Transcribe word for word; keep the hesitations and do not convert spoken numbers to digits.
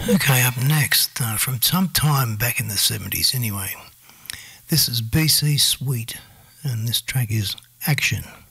Okay, up next, uh, from some time back in the seventies anyway, this is B C Sweet, and this track is Action.